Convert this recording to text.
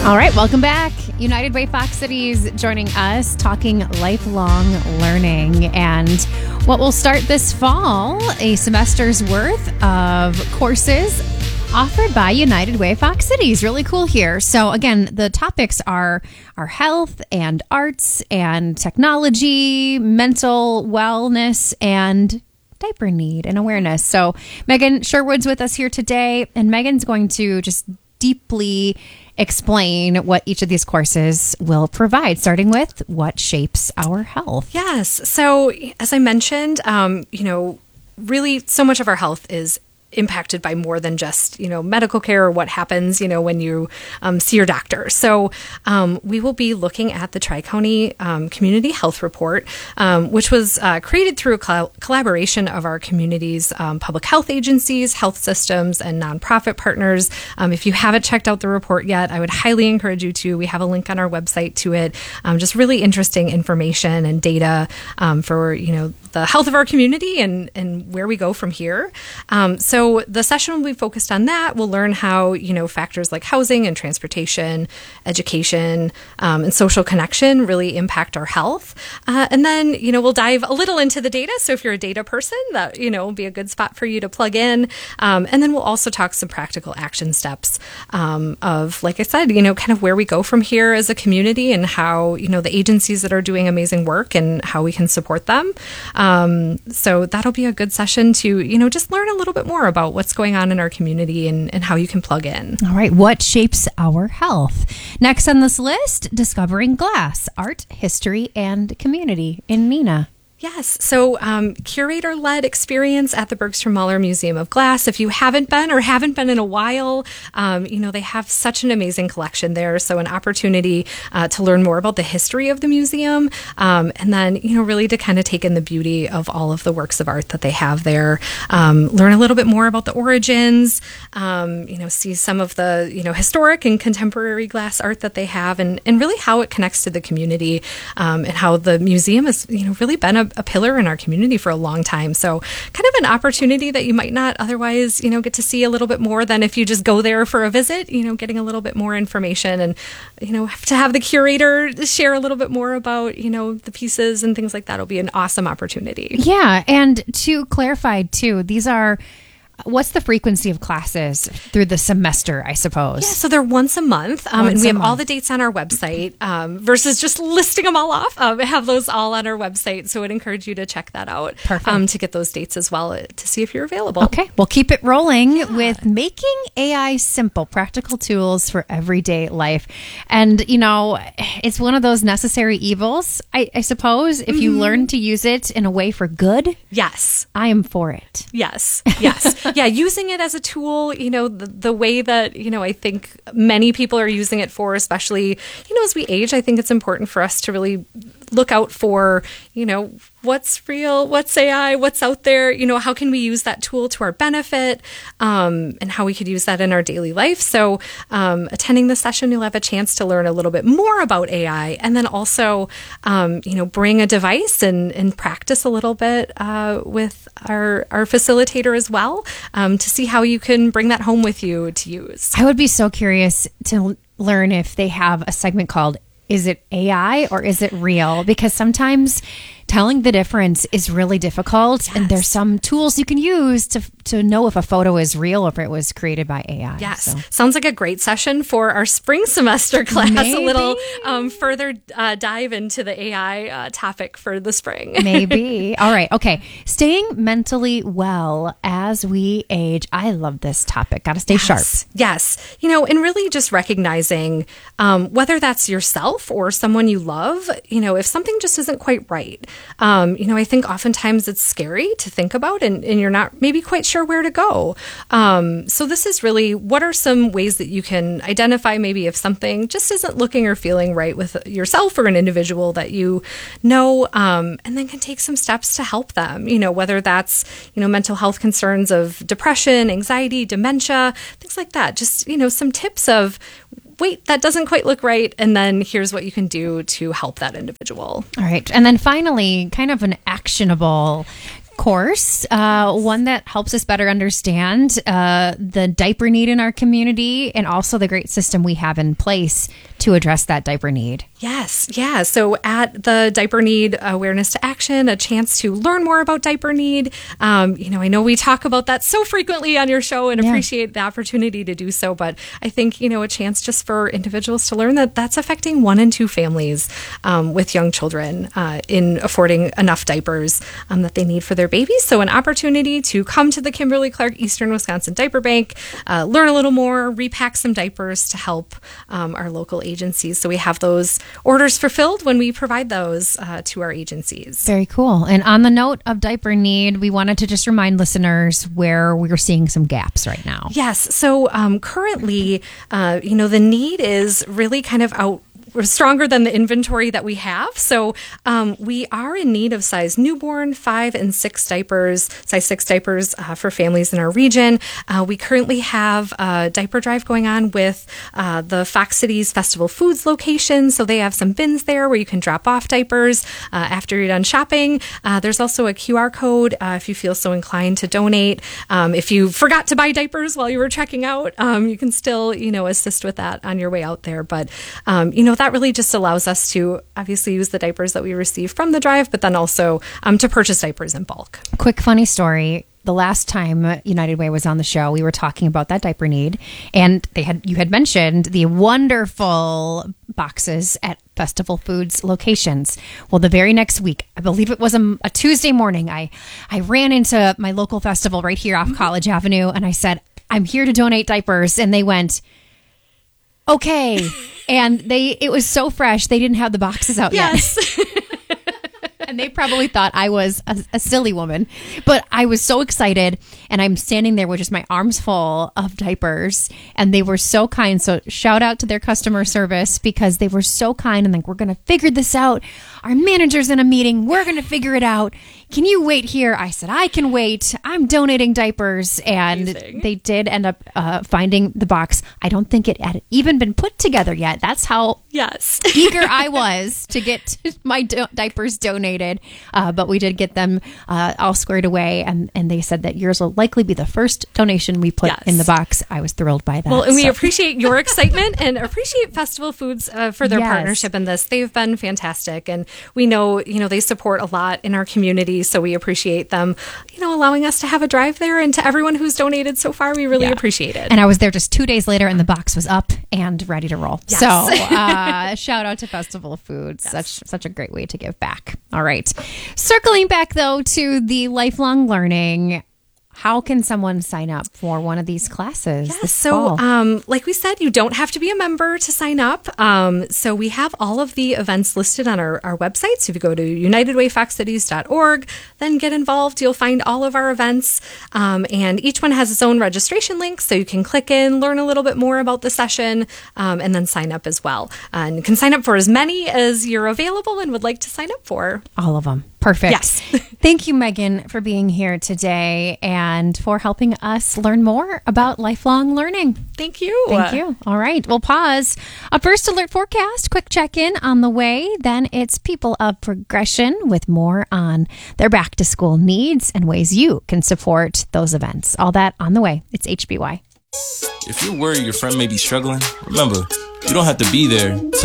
All right, welcome back. United Way Fox Cities joining us, talking lifelong learning and what will start this fall, a semester's worth of courses offered by United Way Fox Cities. Really cool here. So again, the topics are our health and arts and technology, mental wellness, and diaper need and awareness. So Megan Sherwood's with us here today, and Megan's going to just deeply explain what each of these courses will provide, starting with what shapes our health. Yes. So as I mentioned, really so much of our health is impacted by more than just, medical care or what happens, when you see your doctor. So we will be looking at the Tri-County Community Health Report, which was created through a collaboration of our community's public health agencies, health systems, and nonprofit partners. If you haven't checked out the report yet, I would highly encourage you to. We have a link on our website to it. Just really interesting information and data for, the health of our community and where we go from here. So the session will be focused on that. We'll learn how, factors like housing and transportation, education, and social connection really impact our health. And then, we'll dive a little into the data. So if you're a data person, that, will be a good spot for you to plug in. And then we'll also talk some practical action steps of, like I said, kind of where we go from here as a community and how, the agencies that are doing amazing work and how we can support them. So that'll be a good session to, just learn a little bit more about what's going on in our community and how you can plug in. All right. What shapes our health? Next on this list, discovering glass, art, history, and community in Neenah. Yes. So curator-led experience at the Bergstrom Muller Museum of Glass. If you haven't been in a while, they have such an amazing collection there. So an opportunity to learn more about the history of the museum and then, really to kind of take in the beauty of all of the works of art that they have there. Learn a little bit more about the origins, see some of the, historic and contemporary glass art that they have and really how it connects to the community and how the museum has, really been a pillar in our community for a long time. So kind of an opportunity that you might not otherwise, get to see a little bit more than if you just go there for a visit, getting a little bit more information and, to have the curator share a little bit more about, the pieces and things like that will be an awesome opportunity. Yeah. And to clarify too, what's the frequency of classes through the semester, I suppose? Yeah, so they're once a month, and we have all the dates on our website versus just listing them all off. We have those all on our website, so I'd encourage you to check that out. Perfect. To get those dates as well to see if you're available. Okay, we'll keep it rolling with making AI simple, practical tools for everyday life. And, it's one of those necessary evils, I suppose, if you learn to use it in a way for good. Yes. I am for it. Yes. Yeah, using it as a tool, the way that, I think many people are using it for, especially, as we age, I think it's important for us to really look out for, what's real, what's AI, what's out there, how can we use that tool to our benefit, and how we could use that in our daily life. So attending the session, you'll have a chance to learn a little bit more about AI and then also, bring a device and practice a little bit with our facilitator as well to see how you can bring that home with you to use. I would be so curious to learn if they have a segment called Is it AI or is it real? Because sometimes telling the difference is really difficult. Yes. And there's some tools you can use to know if a photo is real or if it was created by AI. Yes. So. Sounds like a great session for our spring semester class. Maybe. A little further dive into the AI topic for the spring. Maybe. All right. Okay. Staying mentally well as we age. I love this topic. Got to stay sharp. Yes. And really just recognizing whether that's yourself or someone you love, if something just isn't quite right. I think oftentimes it's scary to think about and you're not maybe quite sure where to go. So this is really, what are some ways that you can identify maybe if something just isn't looking or feeling right with yourself or an individual that and then can take some steps to help them, whether that's, mental health concerns of depression, anxiety, dementia, things like that. Just, some tips of, wait, that doesn't quite look right. And then here's what you can do to help that individual. All right. And then finally, kind of an actionable course, one that helps us better understand the diaper need in our community and also the great system we have in place to address that diaper need. Yes. Yeah. So at the Diaper Need Awareness to Action, a chance to learn more about diaper need. I know we talk about that so frequently on your show and appreciate the opportunity to do so. But I think, a chance just for individuals to learn that that's affecting 1 in 2 families with young children in affording enough diapers that they need for their babies. So an opportunity to come to the Kimberly-Clark Eastern Wisconsin Diaper Bank, learn a little more, repack some diapers to help our local agencies. So we have those orders fulfilled when we provide those to our agencies. Very cool. And on the note of diaper need, we wanted to just remind listeners where we're seeing some gaps right now. Yes. So currently, the need is really kind of stronger than the inventory that we have. So we are in need of size newborn, 5 and 6 diapers, size 6 diapers for families in our region. We currently have a diaper drive going on with the Fox Cities Festival Foods location. So they have some bins there where you can drop off diapers after you're done shopping. There's also a QR code if you feel so inclined to donate. If you forgot to buy diapers while you were checking out, you can still, assist with that on your way out there. But, that really just allows us to obviously use the diapers that we receive from the drive, but then also to purchase diapers in bulk. Quick funny story. The last time United Way was on the show, we were talking about that diaper need, and you had mentioned the wonderful boxes at Festival Foods locations. Well, the very next week, I believe it was a Tuesday morning, I ran into my local festival right here off College Avenue, and I said, I'm here to donate diapers, and they went, okay. And it was so fresh, they didn't have the boxes out yet. And they probably thought I was a silly woman. But I was so excited. And I'm standing there with just my arms full of diapers. And they were so kind. So shout out to their customer service because they were so kind. And like, we're going to figure this out. Our manager's in a meeting. We're going to figure it out. Can you wait here? I said, I can wait. I'm donating diapers. And Amazing. They did end up finding the box. I don't think it had even been put together yet. That's how eager I was to get my diapers donated. But we did get them all squared away. And they said that yours will likely be the first donation we put in the box. I was thrilled by that. Well, and we appreciate your excitement and appreciate Festival Foods for their partnership in this. They've been fantastic. And we know, they support a lot in our community. So we appreciate them, allowing us to have a drive there. And to everyone who's donated so far, we really appreciate it. And I was there just 2 days later and the box was up and ready to roll. Yes. So shout out to Festival Foods. Such a great way to give back. All right. Circling back, though, to the lifelong learning, how can someone sign up for one of these classes this fall? Like we said, you don't have to be a member to sign up. So we have all of the events listed on our website. So if you go to unitedwayfoxcities.org, then get involved, you'll find all of our events. And each one has its own registration link. So you can click in, learn a little bit more about the session, and then sign up as well. And you can sign up for as many as you're available and would like to sign up for. All of them. Perfect. Yes. Thank you, Megan, for being here today and for helping us learn more about lifelong learning. Thank you. Thank you. All right. We'll pause. A first alert forecast, quick check-in on the way. Then it's People of Progression with more on their back-to-school needs and ways you can support those events. All that on the way. It's HBY. If you're worried your friend may be struggling, remember, you don't have to be there to